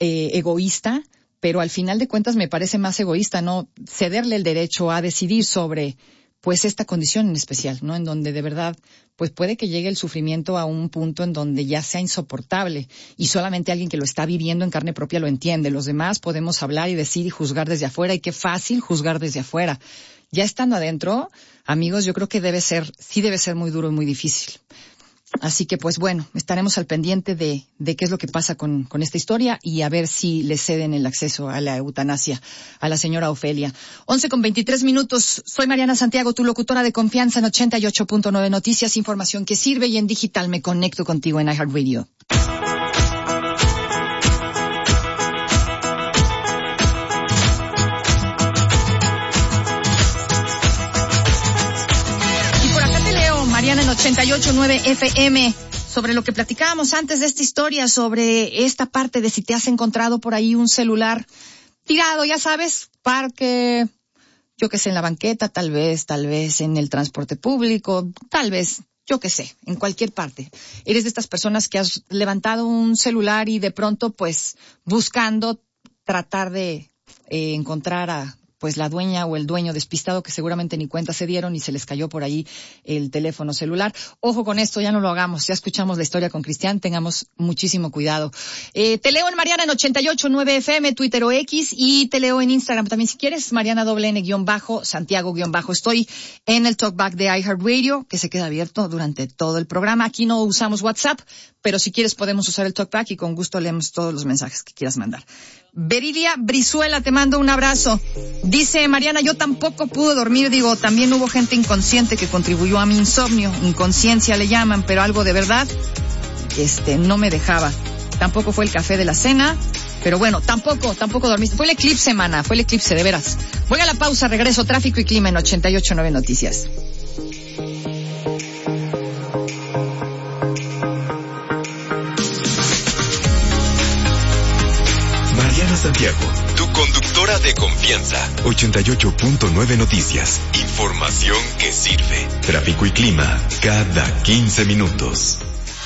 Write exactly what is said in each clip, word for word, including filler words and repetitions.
eh, egoísta, pero al final de cuentas me parece más egoísta no cederle el derecho a decidir sobre pues esta condición en especial, ¿no? En donde de verdad pues puede que llegue el sufrimiento a un punto en donde ya sea insoportable y solamente alguien que lo está viviendo en carne propia lo entiende. Los demás podemos hablar y decir y juzgar desde afuera, y qué fácil juzgar desde afuera. Ya estando adentro, amigos, yo creo que debe ser, sí debe ser muy duro y muy difícil. Así que, pues bueno, estaremos al pendiente de, de qué es lo que pasa con, con esta historia y a ver si le ceden el acceso a la eutanasia a la señora Ofelia. once con veintitrés minutos. Soy Mariana Santiago, tu locutora de confianza en ochenta y ocho punto nueve Noticias, información que sirve, y en digital me conecto contigo en iHeartRadio. En ochenta y ocho punto nueve F M, sobre lo que platicábamos antes de esta historia, sobre esta parte de si te has encontrado por ahí un celular tirado, ya sabes, parque, yo qué sé, en la banqueta, tal vez, tal vez en el transporte público, tal vez, yo qué sé, en cualquier parte. Eres de estas personas que has levantado un celular y de pronto, pues, buscando tratar de eh, encontrar a pues la dueña o el dueño despistado, que seguramente ni cuenta se dieron y se les cayó por ahí el teléfono celular. Ojo con esto, ya no lo hagamos. Ya escuchamos la historia con Cristian, tengamos muchísimo cuidado. Eh, te leo en Mariana en ochenta y ocho punto nueve F M, Twitter o X, y te leo en Instagram también si quieres, Mariana doble N guión bajo, Santiago guión bajo. Estoy en el Talkback de iHeartRadio, que se queda abierto durante todo el programa. Aquí no usamos WhatsApp, pero si quieres podemos usar el Talkback y con gusto leemos todos los mensajes que quieras mandar. Berilia Brizuela, te mando un abrazo. Dice Mariana, yo tampoco pude dormir, digo, también hubo gente inconsciente que contribuyó a mi insomnio, inconsciencia le llaman, pero algo de verdad, este, no me dejaba. Tampoco fue el café de la cena, pero bueno, tampoco, tampoco dormiste. Fue el eclipse, mana, fue el eclipse, de veras. Voy a la pausa, regreso, tráfico y clima en ochenta y ocho punto nueve Noticias. Santiago, tu conductora de confianza. ochenta y ocho punto nueve Noticias. Información que sirve. Tráfico y clima cada quince minutos.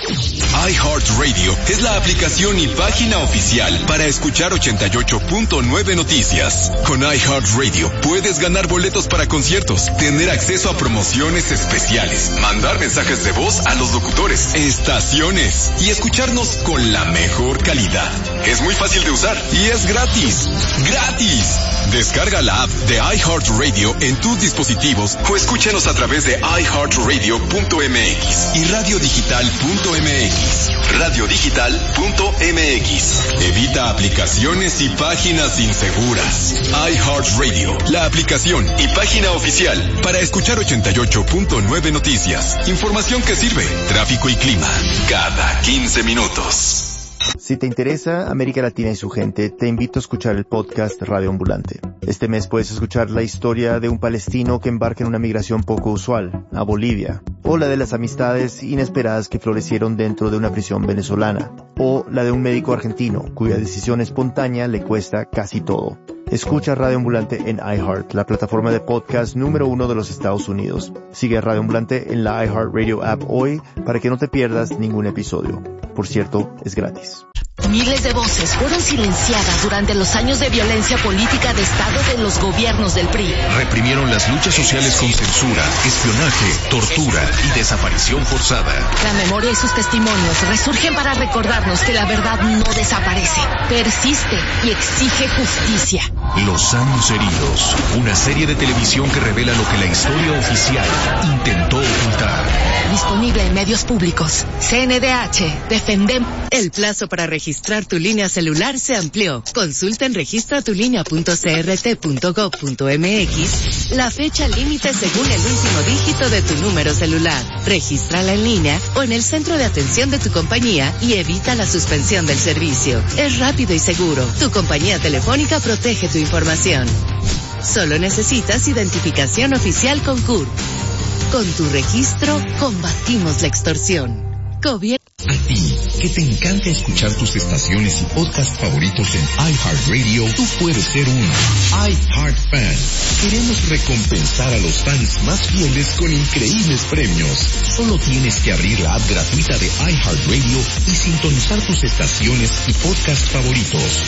iHeartRadio es la aplicación y página oficial para escuchar ochenta y ocho punto nueve Noticias. Con iHeartRadio puedes ganar boletos para conciertos, tener acceso a promociones especiales, mandar mensajes de voz a los locutores, estaciones y escucharnos con la mejor calidad. Es muy fácil de usar y es gratis. ¡Gratis! Descarga la app de iHeartRadio en tus dispositivos o escúchanos a través de i heart radio punto m x y radio digital punto m x. radio digital punto m x. Evita aplicaciones y páginas inseguras. iHeartRadio, la aplicación y página oficial para escuchar ochenta y ocho punto nueve Noticias. Información que sirve. Tráfico y clima cada quince minutos. Si te interesa América Latina y su gente, te invito a escuchar el podcast Radio Ambulante. Este mes puedes escuchar la historia de un palestino que embarca en una migración poco usual, a Bolivia, o la de las amistades inesperadas que florecieron dentro de una prisión venezolana, o la de un médico argentino cuya decisión espontánea le cuesta casi todo. Escucha Radio Ambulante en iHeart, la plataforma de podcast número uno de los Estados Unidos. Sigue a Radio Ambulante en la iHeartRadio app hoy para que no te pierdas ningún episodio. Por cierto, es gratis. Miles de voces fueron silenciadas durante los años de violencia política de Estado de los gobiernos del P R I. Reprimieron las luchas sociales con censura, espionaje, tortura y desaparición forzada. La memoria y sus testimonios resurgen para recordarnos que la verdad no desaparece, persiste y exige justicia. Los años heridos, una serie de televisión que revela lo que la historia oficial intentó ocultar. Disponible en medios públicos. C N D H, defendemos. El plazo para registrar tu línea celular se amplió. Consulta en registra tu línea punto c r t punto gov punto m x la fecha límite según el último dígito de tu número celular. Regístrala en línea o en el centro de atención de tu compañía y evita la suspensión del servicio. Es rápido y seguro. Tu compañía telefónica protege tu información. Solo necesitas identificación oficial con C U R. Con tu registro, combatimos la extorsión. Gobierno. A ti, que te encanta escuchar tus estaciones y podcast favoritos en iHeartRadio, tú puedes ser un iHeartFan. Queremos recompensar a los fans más fieles con increíbles premios. Solo tienes que abrir la app gratuita de iHeartRadio y sintonizar tus estaciones y podcast favoritos.